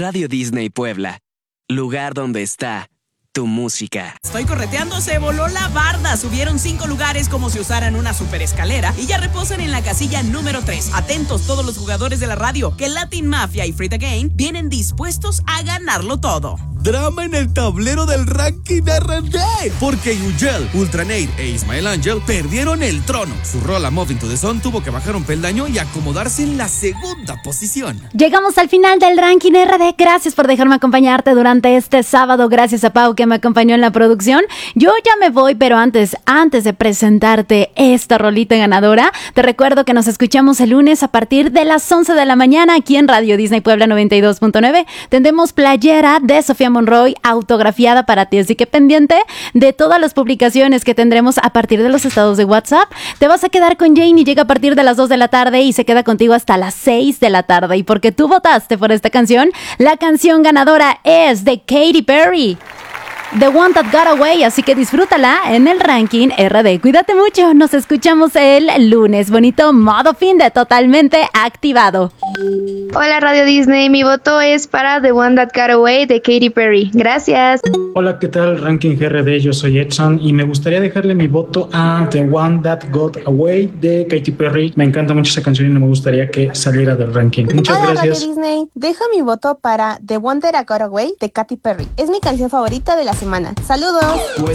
Radio Disney Puebla, lugar donde está tu música. Estoy correteando, se voló la barda. Subieron 5 lugares como si usaran una super escalera y ya reposan en la casilla número 3. Atentos todos los jugadores de la radio, que Latin Mafia y Frita Game vienen dispuestos a ganarlo todo. Drama en el tablero del ranking RD, porque Yugel, Ultranate e Ismael Ángel perdieron el trono. Su rola Moving to the Sun tuvo que bajar un peldaño y acomodarse en la segunda posición. Llegamos al final del ranking RD. Gracias por dejarme acompañarte durante este sábado. Gracias a Pau que me acompañó en la producción. Yo ya me voy, pero antes de presentarte esta rolita ganadora, te recuerdo que nos escuchamos el lunes a partir de las 11 de la mañana aquí en Radio Disney Puebla 92.9. Tendremos playera de Sofía Monroy autografiada para ti, así que pendiente de todas las publicaciones que tendremos a partir de los estados de WhatsApp. Te vas a quedar con Jane y llega a partir de las 2 de la tarde y se queda contigo hasta las 6 de la tarde. Y porque tú votaste por esta canción, la canción ganadora es de Katy Perry, The One That Got Away, así que disfrútala en el ranking RD. Cuídate mucho, nos escuchamos el lunes. Bonito modo fin de totalmente activado. Hola Radio Disney, mi voto es para The One That Got Away de Katy Perry. Gracias. Hola, ¿qué tal? Ranking RD, yo soy Edson y me gustaría dejarle mi voto a The One That Got Away de Katy Perry. Me encanta mucho esa canción y no me gustaría que saliera del ranking. Muchas Hola, gracias. Radio Disney, dejo mi voto para The One That Got Away de Katy Perry. Es mi canción favorita de la semana. ¡Saludos!